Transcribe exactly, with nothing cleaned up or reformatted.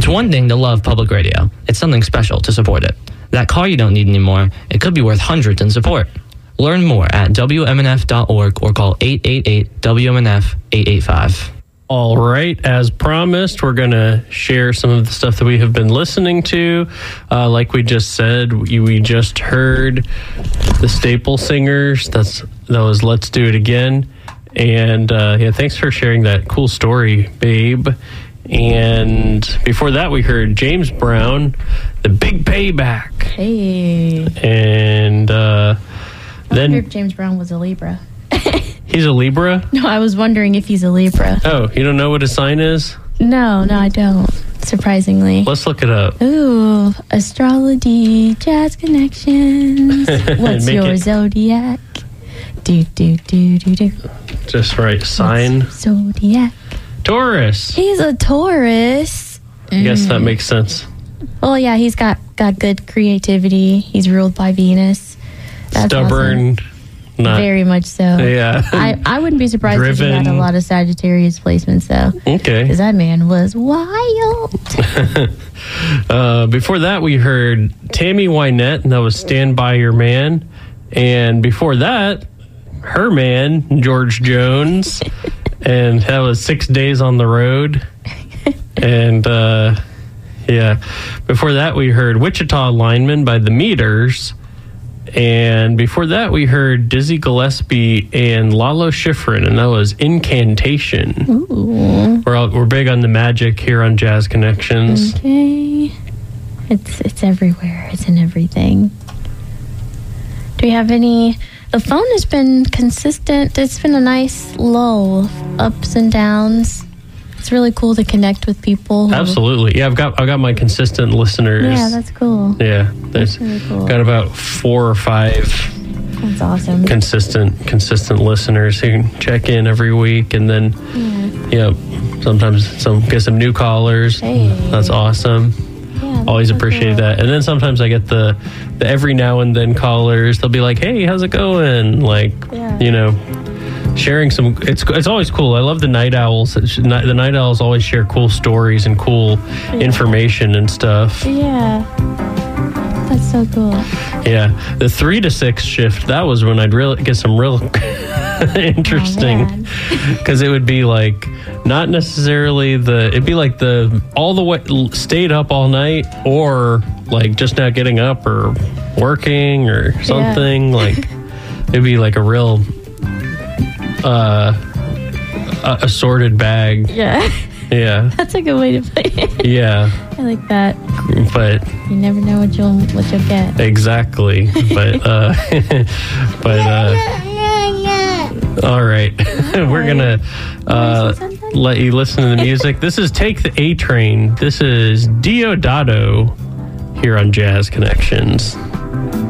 one thing to love public radio. It's something special to support it. That car you don't need anymore, it could be worth hundreds in support. Learn more at W M N F dot org or call eight eight eight W M N F eight eight five. All right, as promised, we're going to share some of the stuff that we have been listening to. Uh, like we just said, we, we just heard the Staple Singers. That's that was Let's Do It Again. And uh, yeah, thanks for sharing that cool story, babe. And before that, we heard James Brown, The Big Payback. Hey. And uh, I then wonder if James Brown was a Libra. He's a Libra? No, I was wondering if he's a Libra. Oh, you don't know what his sign is? No, no, I don't. Surprisingly. Let's look it up. Ooh, astrology, jazz connections. What's Make your it- zodiac? Do, do, do, do, do. Just right. Sign. What's your zodiac. Taurus. He's a Taurus. I guess that makes sense. Well, yeah, he's got, got good creativity. He's ruled by Venus. That's Stubborn. awesome. Not, Very much so. Yeah. I, I wouldn't be surprised if he had a Driven. lot of Sagittarius placements, though. Okay. Because that man was wild. Uh, before that, we heard Tammy Wynette, and that was Stand By Your Man. And before that, her man, George Jones. And that was Six Days on the Road. And, uh, yeah. Before that, we heard Wichita Lineman by The Meters. And before that, we heard Dizzy Gillespie and Lalo Schifrin, and that was Incantation. Ooh. We're, all, we're big on the magic here on Jazz Connections. Okay. It's, it's everywhere. It's in everything. Do we have any... The phone has been consistent. It's been a nice lull, ups and downs. It's really cool to connect with people. who- Absolutely. Yeah, I've got I've got my consistent listeners. Yeah, that's cool. Yeah, there's really cool. got about four or five That's awesome. consistent consistent listeners who can check in every week, and then Yeah. yeah, sometimes some get some new callers. Hey. That's awesome. Yeah, that's Always so appreciate cool. that. And then sometimes I get the, the every now and then callers. They'll be like, "Hey, how's it going?" Like, Yeah. you know, sharing some. It's it's always cool. I love the night owls. It's- The night owls always share cool stories and cool information and stuff. Yeah. That's so cool. Yeah, the three to six shift. That was when I'd really get some real interesting, man. because it would be like not necessarily the. It'd be like the all the way stayed up all night, or like just not getting up or working or something. Like it'd be like a real uh, a- assorted bag. Yeah. Yeah, That's a good way to put it. yeah, I like that. but. You never know what you'll what you'll get. Exactly, but uh, but uh, all right, we're gonna uh, let you listen to the music. This is "Take the A Train." This is Diodato here on Jazz Connections.